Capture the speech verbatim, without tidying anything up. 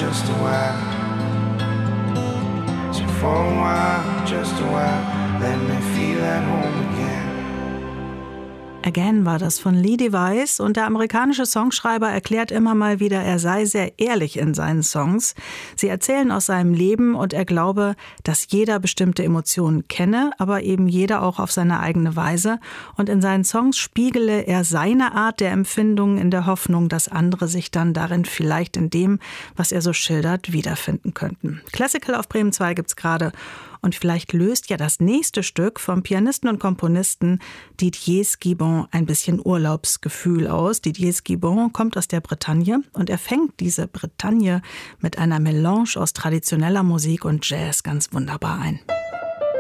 just a while. So for a while, just a while, let me feel at home again. Again war das von Lee Device und der amerikanische Songschreiber erklärt immer mal wieder, er sei sehr ehrlich in seinen Songs. Sie erzählen aus seinem Leben und er glaube, dass jeder bestimmte Emotionen kenne, aber eben jeder auch auf seine eigene Weise. Und in seinen Songs spiegele er seine Art der Empfindungen in der Hoffnung, dass andere sich dann darin vielleicht in dem, was er so schildert, wiederfinden könnten. Classical auf Bremen zwei gibt's gerade. Und vielleicht löst ja das nächste Stück vom Pianisten und Komponisten Didier Schibbon ein bisschen Urlaubsgefühl aus. Didier Schibbon kommt aus der Bretagne und er fängt diese Bretagne mit einer Melange aus traditioneller Musik und Jazz ganz wunderbar ein.